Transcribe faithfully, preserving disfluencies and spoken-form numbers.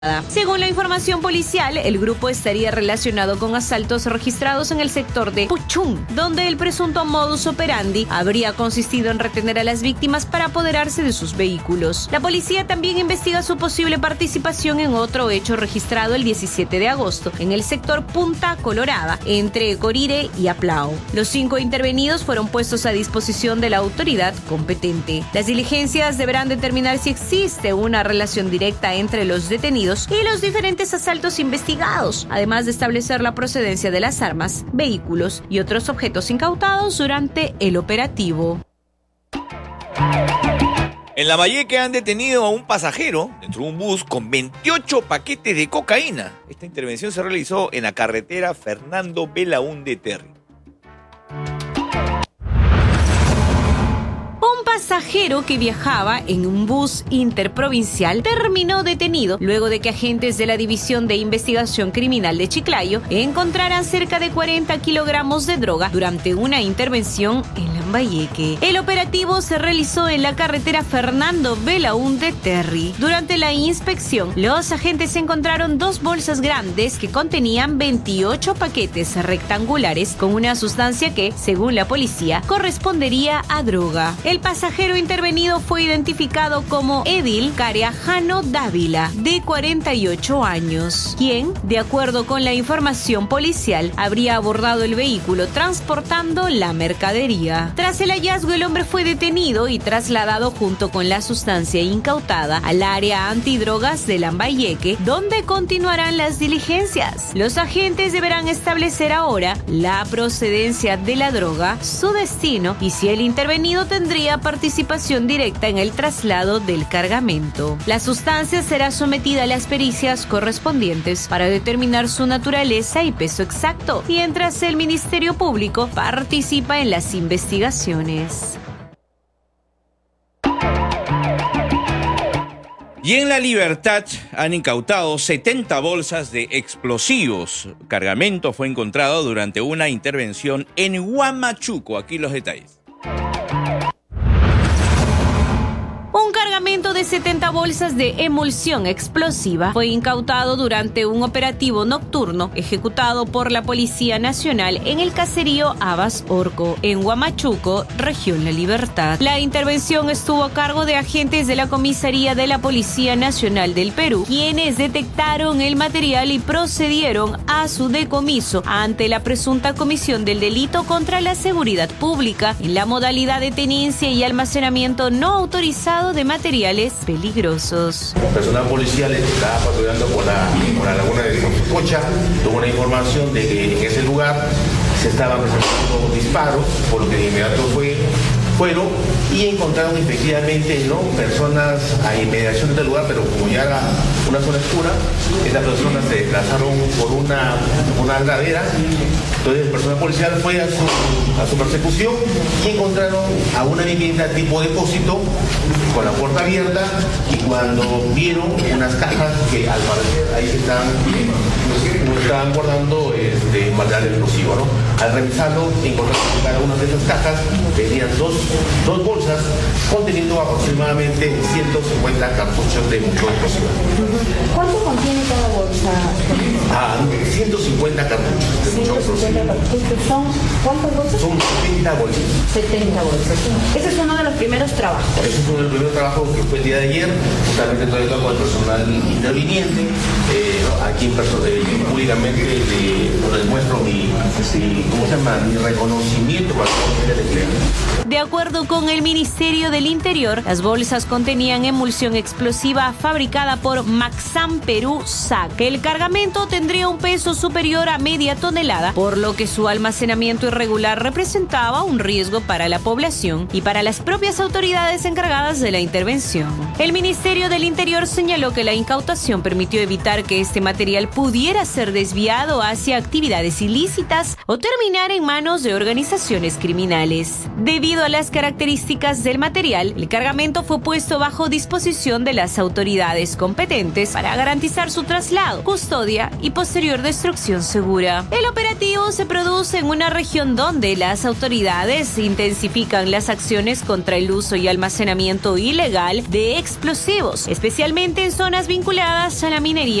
Según la información policial, el grupo estaría relacionado con asaltos registrados en el sector de Puchún, donde el presunto modus operandi habría consistido en retener a las víctimas para apoderarse de sus vehículos. La policía también investiga su posible participación en otro hecho registrado el diecisiete de agosto en el sector Punta Colorada, entre Corire y Aplao. Los cinco intervenidos fueron puestos a disposición de la autoridad competente. Las diligencias deberán determinar si existe una relación directa entre los detenidos y los diferentes asaltos investigados, además de establecer la procedencia de las armas, vehículos y otros objetos incautados durante el operativo. En Lambayeque han detenido a un pasajero dentro de un bus con veintiocho paquetes de cocaína. Esta intervención se realizó en la carretera Fernando Belaúnde Terry. Pasajero que viajaba en un bus interprovincial terminó detenido luego de que agentes de la División de Investigación Criminal de Chiclayo encontraran cerca de cuarenta kilogramos de droga durante una intervención en Lambayeque. El operativo se realizó en la carretera Fernando Belaúnde Terry. Durante la inspección, los agentes encontraron dos bolsas grandes que contenían veintiocho paquetes rectangulares con una sustancia que, según la policía, correspondería a droga. El pasajero intervenido fue identificado como Edil Careajano Dávila, de cuarenta y ocho años, quien, de acuerdo con la información policial, habría abordado el vehículo transportando la mercadería. Tras el hallazgo, el hombre fue detenido y trasladado junto con la sustancia incautada al área antidrogas de Lambayeque, donde continuarán las diligencias. Los agentes deberán establecer ahora la procedencia de la droga, su destino y si el intervenido tendría participación directa en el traslado del cargamento. La sustancia será sometida a las pericias correspondientes para determinar su naturaleza y peso exacto, mientras el Ministerio Público participa en las investigaciones. Y en La Libertad han incautado setenta bolsas de explosivos. Cargamento fue encontrado durante una intervención en Huamachuco. Aquí los detalles. Un cargamento de setenta bolsas de emulsión explosiva fue incautado durante un operativo nocturno ejecutado por la Policía Nacional en el caserío Abas Orco, en Huamachuco, región La Libertad. La intervención estuvo a cargo de agentes de la Comisaría de la Policía Nacional del Perú, quienes detectaron el material y procedieron a su decomiso ante la presunta comisión del delito contra la seguridad pública en la modalidad de tenencia y almacenamiento no autorizado de materiales peligrosos. Personal policial que estaba patrullando por la, por la laguna de Cocha tuvo una información de que en ese lugar se estaban presentando disparos, por lo que de inmediato fue, fueron y encontraron efectivamente, ¿no?, personas a inmediación del lugar, pero como ya era una zona oscura, estas personas se desplazaron por una, una ladera. Entonces el personal policial fue a su, a su persecución y encontraron a una vivienda tipo depósito con la puerta abierta, y cuando vieron unas cajas que al parecer ahí estaban, estaban guardando este, material explosivo, ¿no? Al revisarlo encontraron que cada una de esas cajas tenían dos, dos bolsas conteniendo aproximadamente ciento cincuenta cartuchos de munición explosiva. ¿Cuánto contiene cada bolsa? Ah, ciento cincuenta cartuchos de munición explosiva. ¿Son cuántas bolsas? Son setenta bolsas. setenta bolsas. Ese es uno de los primeros trabajos. Ese es uno de los primeros trabajos que fue el día de ayer, justamente todo esto con el personal interviniente. Eh, aquí en perso- eh, públicamente le, les muestro mi, mi, ¿cómo se llama? mi reconocimiento para el empleo. De acuerdo con el Ministerio del Interior, las bolsas contenían emulsión explosiva fabricada por Maxam Perú S A C. El cargamento tendría un peso superior a media tonelada, por lo que su almacenamiento irregular representaba un riesgo para la población y para las propias autoridades encargadas de la intervención. El Ministerio del Interior señaló que la incautación permitió evitar que este material pudiera ser desviado hacia actividades ilícitas o terminar en manos de organizaciones criminales. Debido a las características del material, el cargamento fue puesto bajo disposición de las autoridades competentes para garantizar su traslado, custodia y posterior destrucción segura. El operativo operativo se produce en una región donde las autoridades intensifican las acciones contra el uso y almacenamiento ilegal de explosivos, especialmente en zonas vinculadas a la minería